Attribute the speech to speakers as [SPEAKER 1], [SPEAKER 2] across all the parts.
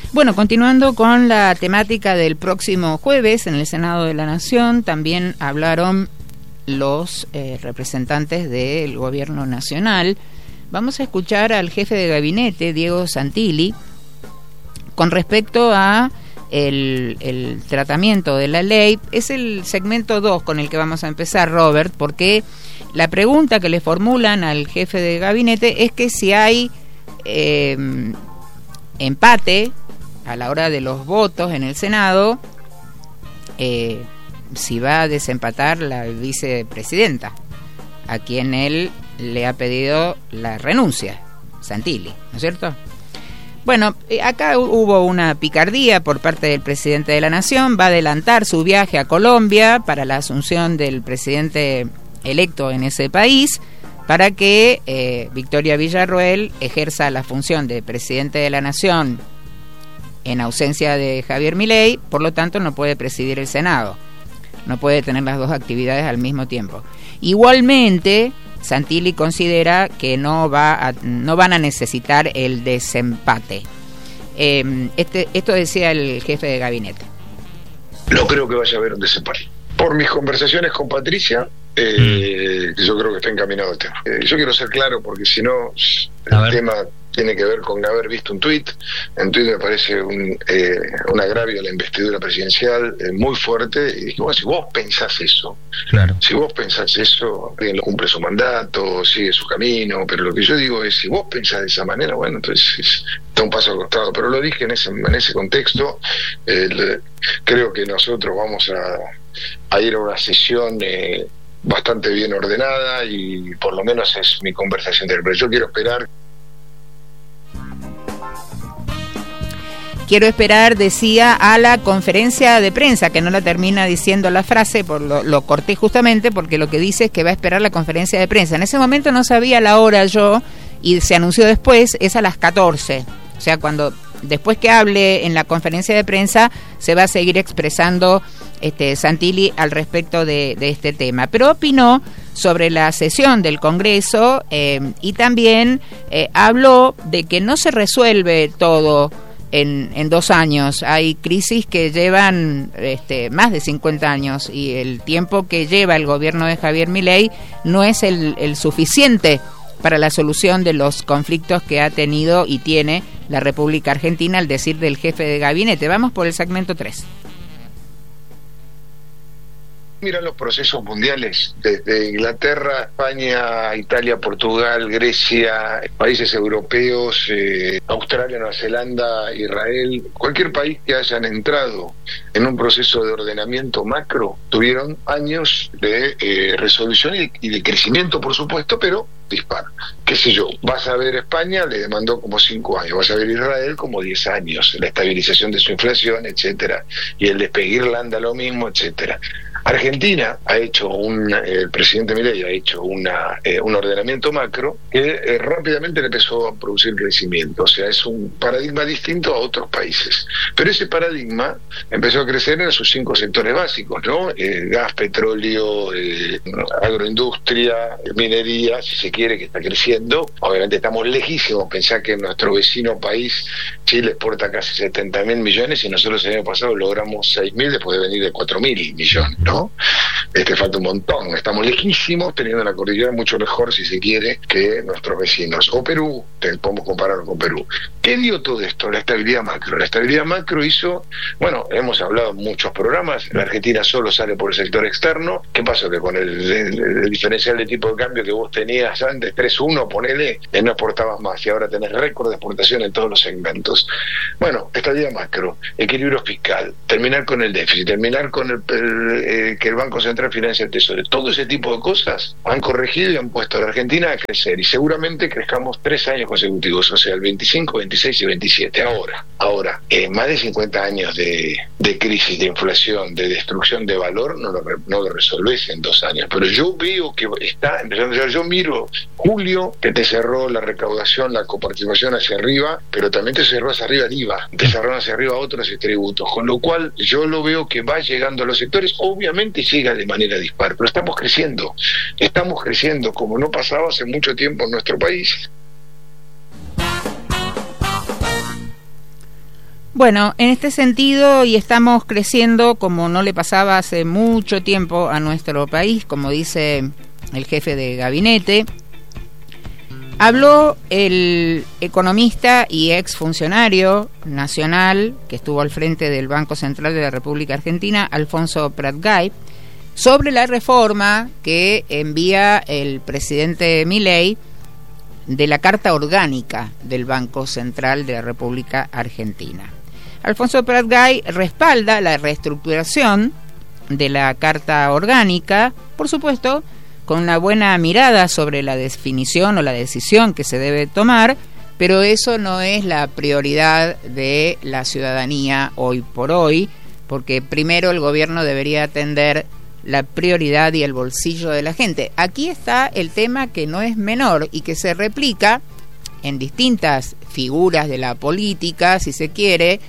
[SPEAKER 1] Bueno, continuando con la temática del próximo jueves en el Senado de la Nación, también hablaron los representantes del Gobierno Nacional. Vamos a escuchar al jefe de gabinete, Diego Santilli, con respecto a el tratamiento de la ley. Es el segmento 2 con el que vamos a empezar, Robert, porque la pregunta que le formulan al jefe de gabinete es que si hay empate a la hora de los votos en el Senado, si va a desempatar la vicepresidenta, a quien él le ha pedido la renuncia, Santilli, ¿no es cierto? Bueno, acá hubo una picardía por parte del presidente de la Nación. Va a adelantar su viaje a Colombia para la asunción del presidente electo en ese país, para que Victoria Villarroel ejerza la función de presidente de la Nación en ausencia de Javier Milei. Por lo tanto, no puede presidir el Senado, no puede tener las dos actividades al mismo tiempo. Igualmente, Santilli considera que no van a necesitar el desempate. Esto decía el jefe de gabinete.
[SPEAKER 2] No creo que vaya a haber un desempate. Por mis conversaciones con Patricia, yo creo que está encaminado el tema. Yo quiero ser claro, porque si no, el tema tiene que ver con haber visto un tuit. En tuit me parece un agravio a la investidura presidencial muy fuerte. Y dije, bueno, si vos pensás eso, claro, si vos pensás eso, alguien lo cumple su mandato, sigue su camino. Pero lo que yo digo es, si vos pensás de esa manera, bueno, entonces está un paso al costado. Pero lo dije en ese contexto. Creo que nosotros vamos a ir a una sesión bastante bien ordenada, y por lo menos es mi conversación del. Pero yo
[SPEAKER 1] Quiero esperar, decía, a la conferencia de prensa, que no la termina diciendo la frase, lo corté justamente porque lo que dice es que va a esperar la conferencia de prensa. En ese momento no sabía la hora yo, y se anunció después, es a las 14. O sea, después que hable en la conferencia de prensa, se va a seguir expresando Santilli al respecto de este tema. Pero opinó sobre la sesión del Congreso y también habló de que no se resuelve todo en 2 años. Hay crisis que llevan más de 50 años, y el tiempo que lleva el gobierno de Javier Milei no es el suficiente para la solución de los conflictos que ha tenido y tiene la República Argentina, al decir del jefe de gabinete. Vamos por el segmento 3.
[SPEAKER 2] Mira los procesos mundiales, desde Inglaterra, España, Italia, Portugal, Grecia, países europeos, Australia, Nueva Zelanda, Israel, cualquier país que hayan entrado en un proceso de ordenamiento macro, tuvieron años de resolución y de crecimiento, por supuesto, pero dispar. Qué sé yo, vas a ver España, le demandó como 5 años, vas a ver Israel como 10 años, la estabilización de su inflación, etcétera, y el despegue. Irlanda lo mismo, etcétera. Argentina ha hecho el presidente Milei ha hecho un ordenamiento macro que rápidamente le empezó a producir crecimiento. O sea, es un paradigma distinto a otros países. Pero ese paradigma empezó a crecer en sus 5 sectores básicos, ¿no? Gas, petróleo, agroindustria, minería, si se quiere, que está creciendo. Obviamente estamos lejísimos. Pensá que nuestro vecino país, Chile, exporta casi 70.000 millones, y nosotros el año pasado logramos 6.000 después de venir de 4.000 millones, ¿no? Falta un montón. Estamos lejísimos, teniendo la cordillera mucho mejor, si se quiere, que nuestros vecinos. O Perú, podemos compararlo con Perú. ¿Qué dio todo esto? La estabilidad macro. La estabilidad macro hizo, bueno, hemos hablado en muchos programas, la Argentina solo sale por el sector externo. ¿Qué pasó? Que con el diferencial de tipo de cambio que vos tenías antes, 3-1, ponele, no exportabas más, y ahora tenés récord de exportación en todos los segmentos. Bueno, estabilidad macro, equilibrio fiscal, terminar con el déficit, terminar con que el Banco Central financia el Tesoro. Todo ese tipo de cosas han corregido y han puesto a la Argentina a crecer, y seguramente crezcamos 3 años consecutivos, o sea, el 25, 26 y 27. Ahora, más de 50 años de crisis, de inflación, de destrucción de valor, no lo resolvés en 2 años. Pero yo veo que está empezando. Yo miro julio, que te cerró la recaudación, la coparticipación hacia arriba, pero también te cerró hacia arriba el IVA, te cerraron hacia arriba otros tributos, con lo cual yo lo veo que va llegando a los sectores. Obviamente llega de manera dispar, pero estamos creciendo como no pasaba hace mucho tiempo en nuestro país.
[SPEAKER 1] Bueno, en este sentido, y estamos creciendo como no le pasaba hace mucho tiempo a nuestro país, como dice el jefe de gabinete. Habló el economista y exfuncionario nacional que estuvo al frente del Banco Central de la República Argentina, Alfonso Prat-Gay, sobre la reforma que envía el presidente Milei de la Carta Orgánica del Banco Central de la República Argentina. Alfonso Prat-Gay respalda la reestructuración de la Carta Orgánica, por supuesto, con una buena mirada sobre la definición o la decisión que se debe tomar, pero eso no es la prioridad de la ciudadanía hoy por hoy, porque primero el gobierno debería atender la prioridad y el bolsillo de la gente. Aquí está el tema que no es menor y que se replica en distintas figuras de la política, si se quiere,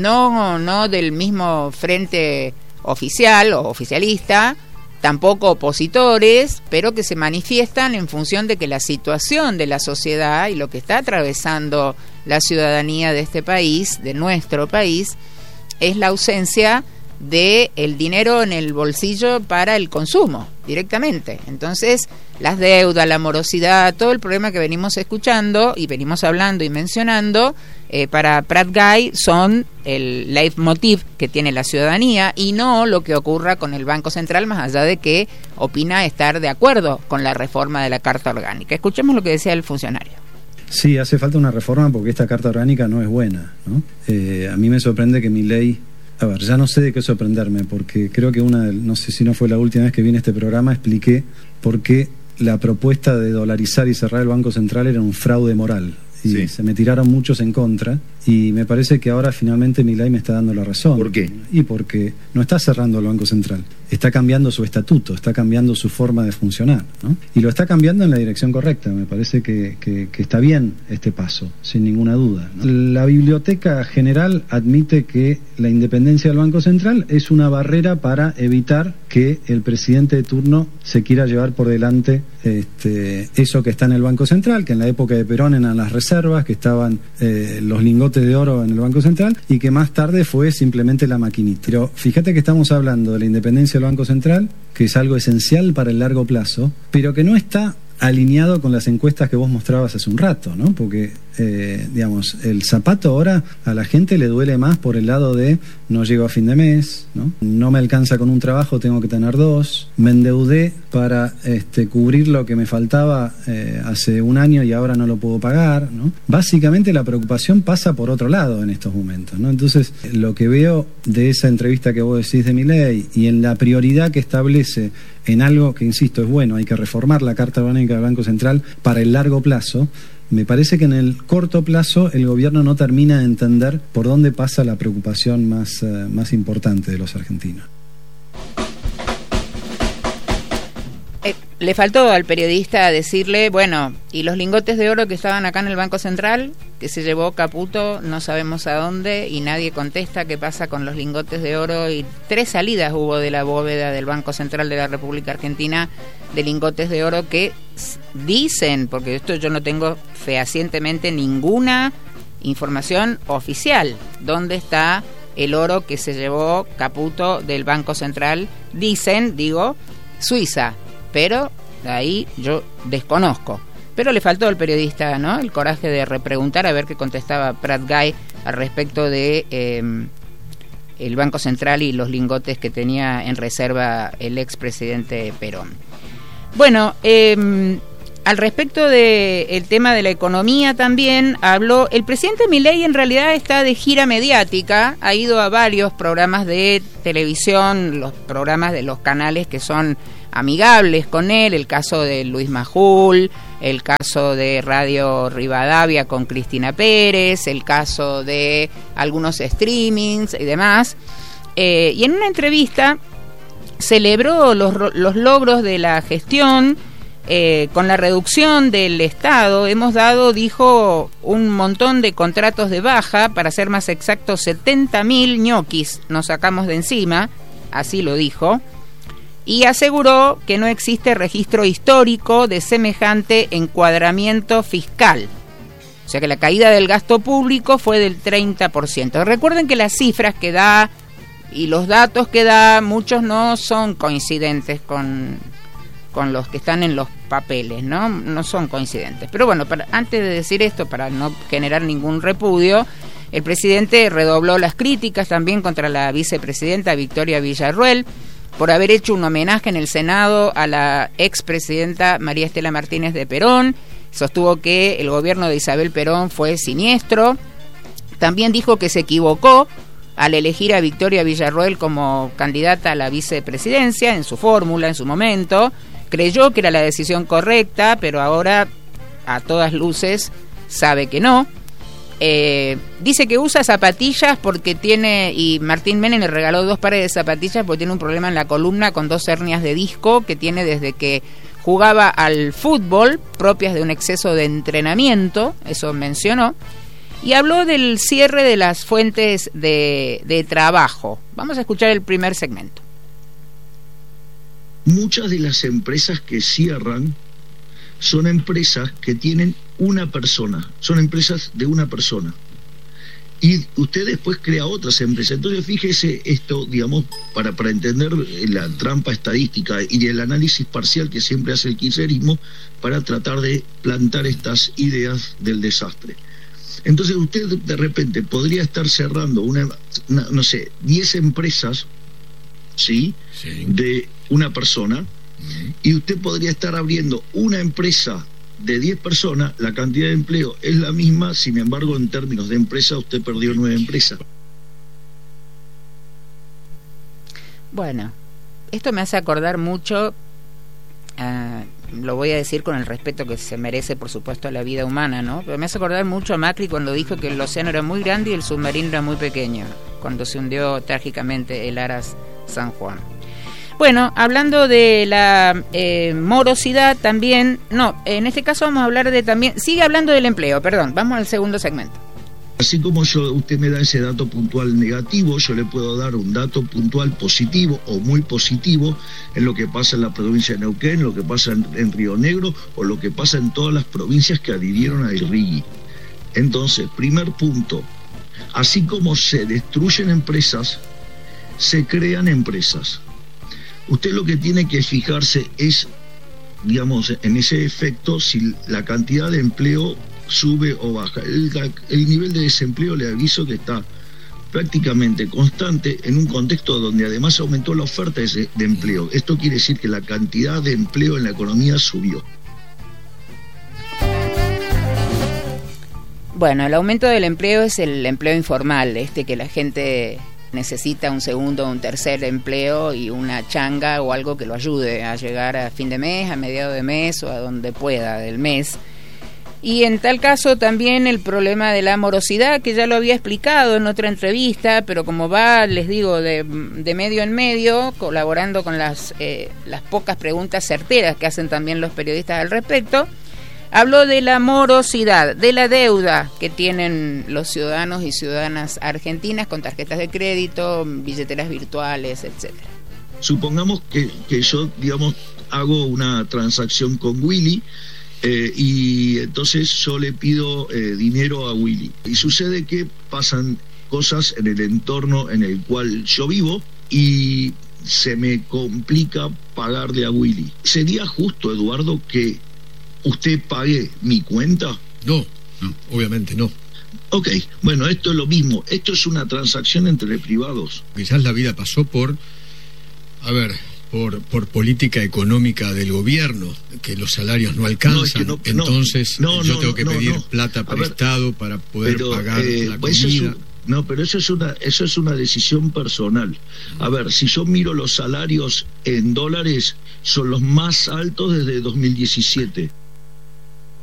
[SPEAKER 1] no del mismo frente oficial o oficialista, tampoco opositores, pero que se manifiestan en función de que la situación de la sociedad y lo que está atravesando la ciudadanía de este país, de nuestro país, es la ausencia de el dinero en el bolsillo para el consumo directamente. Entonces, las deudas, la morosidad, todo el problema que venimos escuchando y venimos hablando y mencionando, para Prat-Gay son el leitmotiv que tiene la ciudadanía y no lo que ocurra con el Banco Central, más allá de que opina estar de acuerdo con la reforma de la Carta Orgánica. Escuchemos lo que decía el funcionario.
[SPEAKER 3] Sí, hace falta una reforma porque esta Carta Orgánica no es buena, ¿no? A mí me sorprende que Milei... A ver, ya no sé de qué sorprenderme, porque creo que no sé si no fue la última vez que vi en este programa, expliqué por qué la propuesta de dolarizar y cerrar el Banco Central era un fraude moral. Y sí, se me tiraron muchos en contra, y me parece que ahora finalmente Milei me está dando la razón.
[SPEAKER 4] ¿Por qué?
[SPEAKER 3] Y porque no está cerrando el Banco Central, está cambiando su estatuto, está cambiando su forma de funcionar, ¿no? Y lo está cambiando en la dirección correcta. Me parece que está bien este paso, sin ninguna duda, ¿no? La Biblioteca General admite que la independencia del Banco Central es una barrera para evitar que el presidente de turno se quiera llevar por delante eso que está en el Banco Central, que en la época de Perón eran las reservas, que estaban los lingotes de oro en el Banco Central, y que más tarde fue simplemente la maquinita. Pero fíjate que estamos hablando de la independencia del Banco Central, que es algo esencial para el largo plazo, pero que no está alineado con las encuestas que vos mostrabas hace un rato, ¿no? Porque, digamos, el zapato ahora a la gente le duele más por el lado de no llego a fin de mes, ¿no? No me alcanza con un trabajo, tengo que tener dos, me endeudé para cubrir lo que me faltaba hace un año y ahora no lo puedo pagar, ¿no? Básicamente la preocupación pasa por otro lado en estos momentos, ¿no? Entonces, lo que veo de esa entrevista que vos decís de Milei y en la prioridad que establece en algo que, insisto, es bueno, hay que reformar la Carta Orgánica del Banco Central para el largo plazo. Me parece que en el corto plazo el gobierno no termina de entender por dónde pasa la preocupación más importante de los argentinos.
[SPEAKER 1] Le faltó al periodista decirle, bueno, y los lingotes de oro que estaban acá en el Banco Central, que se llevó Caputo, no sabemos a dónde, y nadie contesta qué pasa con los lingotes de oro, y 3 salidas hubo de la bóveda del Banco Central de la República Argentina de lingotes de oro que dicen, porque esto yo no tengo fehacientemente ninguna información oficial, dónde está el oro que se llevó Caputo del Banco Central, dicen, Suiza, pero ahí yo desconozco. Pero le faltó al periodista, ¿no?, el coraje de repreguntar a ver qué contestaba Prat-Gay al respecto de el Banco Central y los lingotes que tenía en reserva el expresidente Perón. Bueno, al respecto del tema de la economía también habló el presidente Milei. En realidad está de gira mediática, ha ido a varios programas de televisión, los programas de los canales que son amigables con él, el caso de Luis Majul, el caso de Radio Rivadavia con Cristina Pérez, el caso de algunos streamings y demás, y en una entrevista celebró los logros de la gestión. Con la reducción del Estado hemos dado, dijo, un montón de contratos de baja, para ser más exactos 70.000 ñoquis nos sacamos de encima, así lo dijo, y aseguró que no existe registro histórico de semejante encuadramiento fiscal. O sea que la caída del gasto público fue del 30%. Recuerden que las cifras que da y los datos que da, muchos no son coincidentes con los que están en los papeles, no son coincidentes. Pero bueno, antes de decir esto, para no generar ningún repudio, el presidente redobló las críticas también contra la vicepresidenta Victoria Villarruel por haber hecho un homenaje en el Senado a la expresidenta María Estela Martínez de Perón. Sostuvo que el gobierno de Isabel Perón fue siniestro. También dijo que se equivocó al elegir a Victoria Villarruel como candidata a la vicepresidencia en su fórmula, en su momento. Creyó que era la decisión correcta, pero ahora a todas luces sabe que no. Dice que usa zapatillas porque tiene, y Martín Menem le regaló 2 pares de zapatillas porque tiene un problema en la columna con 2 hernias de disco que tiene desde que jugaba al fútbol, propias de un exceso de entrenamiento, eso mencionó, y habló del cierre de las fuentes de trabajo. Vamos a escuchar el primer segmento.
[SPEAKER 4] Muchas de las empresas que cierran son empresas que tienen una persona, son empresas de una persona. Y usted después crea otras empresas. Entonces fíjese esto, digamos, para entender la trampa estadística y el análisis parcial que siempre hace el kirchnerismo para tratar de plantar estas ideas del desastre. Entonces usted de repente podría estar cerrando no sé, 10 empresas, ¿sí? De una persona, y usted podría estar abriendo una empresa de 10 personas, la cantidad de empleo es la misma, sin embargo en términos de empresa usted perdió 9 empresas.
[SPEAKER 1] Bueno, esto me hace acordar mucho, lo voy a decir con el respeto que se merece por supuesto a la vida humana, ¿no? Pero me hace acordar mucho a Macri cuando dijo que el océano era muy grande y el submarino era muy pequeño, cuando se hundió trágicamente el Aras San Juan. Bueno, hablando de la morosidad también, en este caso vamos a hablar de también, sigue hablando del empleo, perdón, vamos al segundo segmento.
[SPEAKER 4] Así como usted me da ese dato puntual negativo, yo le puedo dar un dato puntual positivo o muy positivo en lo que pasa en la provincia de Neuquén, lo que pasa en Río Negro o lo que pasa en todas las provincias que adhirieron a IRRIGI. Entonces, primer punto, así como se destruyen empresas, se crean empresas. Usted lo que tiene que fijarse es, digamos, en ese efecto, si la cantidad de empleo sube o baja. El nivel de desempleo, le aviso que está prácticamente constante en un contexto donde además aumentó la oferta de empleo. Esto quiere decir que la cantidad de empleo en la economía subió.
[SPEAKER 1] Bueno, el aumento del empleo es el empleo informal, que la gente necesita un segundo o un tercer empleo y una changa o algo que lo ayude a llegar a fin de mes, a mediado de mes o a donde pueda del mes. Y en tal caso también el problema de la morosidad, que ya lo había explicado en otra entrevista, pero como va, les digo, de medio en medio, colaborando con las pocas preguntas certeras que hacen también los periodistas al respecto, habló de la morosidad, de la deuda que tienen los ciudadanos y ciudadanas argentinas con tarjetas de crédito, billeteras virtuales, etcétera.
[SPEAKER 4] Supongamos que yo, digamos, hago una transacción con Willy y entonces yo le pido dinero a Willy. Y sucede que pasan cosas en el entorno en el cual yo vivo y se me complica pagarle a Willy. ¿Sería justo, Eduardo, que usted pague mi cuenta?
[SPEAKER 5] No, obviamente no.
[SPEAKER 4] Ok, bueno, esto es lo mismo. Esto es una transacción entre privados.
[SPEAKER 5] Quizás la vida pasó por política económica del gobierno, que los salarios no alcanzan, yo tengo que pedir plata prestado para poder pagar la comida.
[SPEAKER 4] Pero eso es una decisión personal. A ver, si yo miro los salarios en dólares, son los más altos desde 2017.